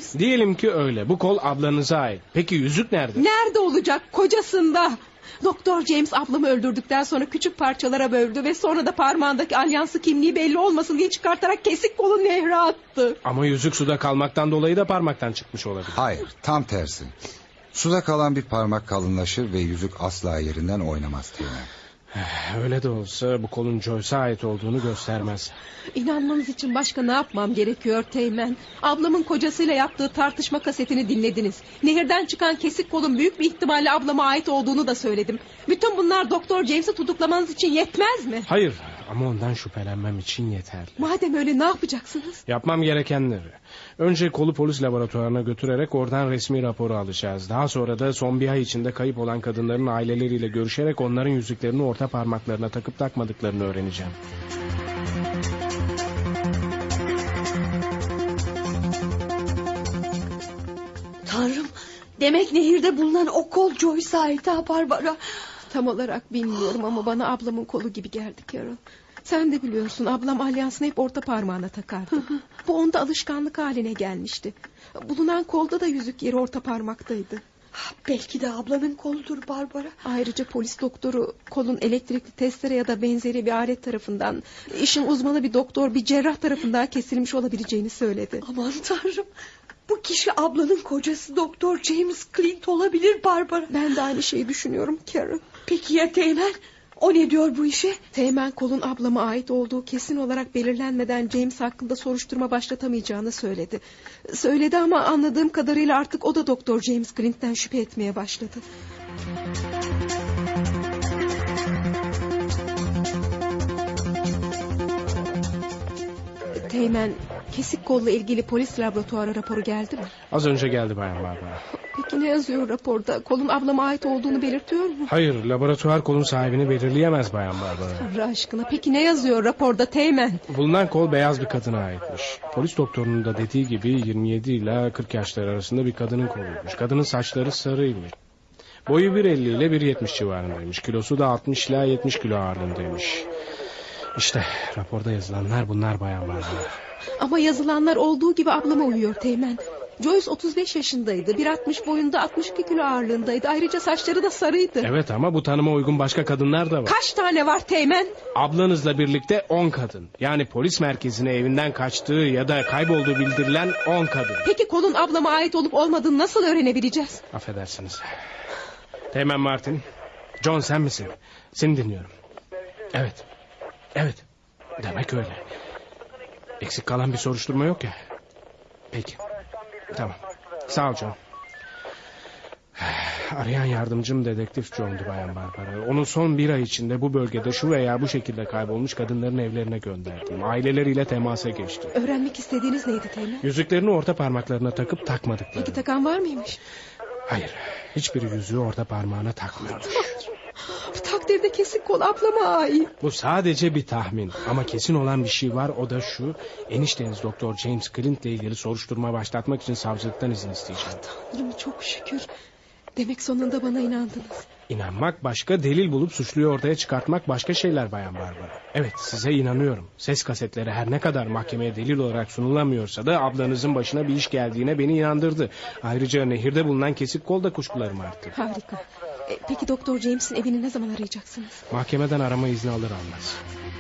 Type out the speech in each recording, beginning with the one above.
misiniz? Diyelim ki öyle. Bu kol ablanıza ait. Peki yüzük nerede? Nerede olacak? Kocasında. Doktor James ablamı öldürdükten sonra küçük parçalara böldü ve sonra da parmağındaki alyansı kimliği belli olmasın diye çıkartarak kesik kolu nehre attı. Ama yüzük suda kalmaktan dolayı da parmaktan çıkmış olabilir. Hayır, tam tersi. Suda kalan bir parmak kalınlaşır ve yüzük asla yerinden oynamaz Teğmen. Öyle de olsa bu kolun Joyce'a ait olduğunu göstermez. İnanmanız için başka ne yapmam gerekiyor Teğmen? Ablamın kocasıyla yaptığı tartışma kasetini dinlediniz. Nehirden çıkan kesik kolun büyük bir ihtimalle ablama ait olduğunu da söyledim. Bütün bunlar Doktor James'i tutuklamanız için yetmez mi? Hayır, ama ondan şüphelenmem için yeterli. Madem öyle ne yapacaksınız? Yapmam gerekenleri. Önce kolu polis laboratuvarına götürerek oradan resmi raporu alacağız. Daha sonra da son bir ay içinde kayıp olan kadınların aileleriyle görüşerek onların yüzüklerini orta parmaklarına takıp takmadıklarını öğreneceğim. Tanrım, demek nehirde bulunan o kol Joyce'a ait ha Barbara. Tam olarak bilmiyorum ama bana ablamın kolu gibi geldi Carol. Sen de biliyorsun, ablam alyansını hep orta parmağına takardı. Bu onda alışkanlık haline gelmişti. Bulunan kolda da yüzük yeri orta parmaktaydı. Belki de ablanın koludur Barbara. Ayrıca polis doktoru kolun elektrikli testere ya da benzeri bir alet tarafından, işin uzmanı bir doktor, bir cerrah tarafından kesilmiş olabileceğini söyledi. Aman Tanrım, bu kişi ablanın kocası Doktor James Clint olabilir Barbara. Ben de aynı şeyi düşünüyorum Carol. Peki ya Teğmen? O ne diyor bu işe? Teğmen kolun ablama ait olduğu kesin olarak belirlenmeden James hakkında soruşturma başlatamayacağını söyledi. Söyledi ama anladığım kadarıyla artık o da Doktor James Clint'ten şüphe etmeye başladı. Teğmen, kesik kolla ilgili polis laboratuvarı raporu geldi mi? Az önce geldi Bayan Barbara. Peki ne yazıyor raporda? Kolun ablama ait olduğunu belirtiyor mu? Hayır, laboratuvar kolun sahibini belirleyemez Bayan Barbara. Tanrı aşkına, peki ne yazıyor raporda Teğmen? Bulunan kol beyaz bir kadına aitmiş. Polis doktorunun da dediği gibi 27 ile 40 yaşları arasında bir kadının koluymuş. Kadının saçları sarıymış. Boyu 1.50 ile 1.70 civarındaymış. Kilosu da 60 ile 70 kilo ağırlığındaymış. İşte raporda yazılanlar bunlar Bayan Barbara. Ama yazılanlar olduğu gibi ablama uyuyor Teğmen. Joyce 35 yaşındaydı. 1.60 boyunda, 62 kilo ağırlığındaydı. Ayrıca saçları da sarıydı. Evet, ama bu tanıma uygun başka kadınlar da var. Kaç tane var Teğmen? Ablanızla birlikte 10 kadın. Yani polis merkezine evinden kaçtığı ya da kaybolduğu bildirilen 10 kadın. Peki kolun ablama ait olup olmadığını nasıl öğrenebileceğiz? Affedersiniz. Teğmen Martin. John, sen misin? Seni dinliyorum. Evet. Evet. Demek öyle. Eksik kalan bir soruşturma yok ya. Peki. Tamam. Sağ ol John. Arayan yardımcım dedektif John'du Bayan Barbara. Onu son bir ay içinde bu bölgede şu veya bu şekilde kaybolmuş kadınların evlerine gönderdim. Aileleriyle temasa geçtim. Öğrenmek istediğiniz neydi Teğmen? Yüzüklerini orta parmaklarına takıp takmadıklarını. Peki takan var mıymış? Hayır. Hiçbir yüzüğü orta parmağına takmıyormuş. Bu takdirde kesik kol ablama ait. Bu sadece bir tahmin. Ama kesin olan bir şey var, o da şu: enişteniz Doktor James Clint ile ilgili soruşturma başlatmak için savcılıktan izin isteyeceğim. Tanrım, çok şükür. Demek sonunda bana inandınız. İnanmak başka, delil bulup suçluyu ortaya çıkartmak başka şeyler Bayan Barbara. Evet, size inanıyorum. Ses kasetleri her ne kadar mahkemeye delil olarak sunulamıyorsa da ablanızın başına bir iş geldiğine beni inandırdı. Ayrıca nehirde bulunan kesik kol da kuşkularımı arttı. Harika. Peki Doktor James'in evini ne zaman arayacaksınız? Mahkemeden arama izni alır almaz.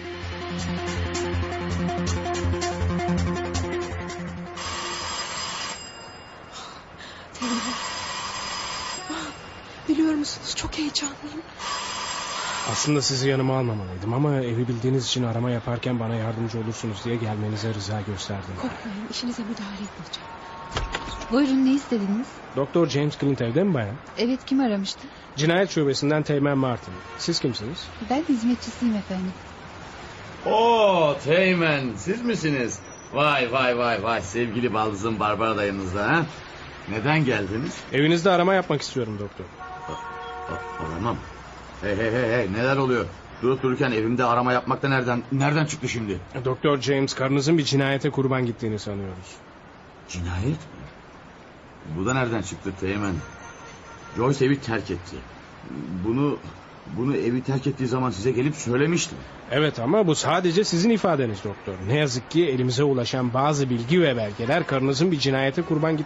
Biliyor musunuz, çok heyecanlıyım. Aslında sizi yanıma almamalıydım ama evi bildiğiniz için arama yaparken bana yardımcı olursunuz diye gelmenize rıza gösterdim. Korkmayın, işinize müdahale etmeyeceğim. Buyurun, ne istediniz? Doktor James Clint evde mi bayan? Evet, kim aramıştı? Cinayet şubesinden Teğmen Martin. Siz kimsiniz? Ben hizmetçisiyim efendim. Oo Teğmen, siz misiniz? Vay vay vay vay, sevgili baldızım Barbara da yanınızda ha? Neden geldiniz? Evinizde arama yapmak istiyorum doktor. Aramam. Hey neler oluyor? Durup dururken evimde arama yapmakta nereden çıktı şimdi? Doktor James, karınızın bir cinayete kurban gittiğini sanıyoruz. Cinayet mi? Bu da nereden çıktı Teğmen? Joyce evi terk etti. Bunu evi terk ettiği zaman size gelip söylemiştim. Evet, ama bu sadece sizin ifadeniz doktor. Ne yazık ki elimize ulaşan bazı bilgi ve belgeler karınızın bir cinayete kurban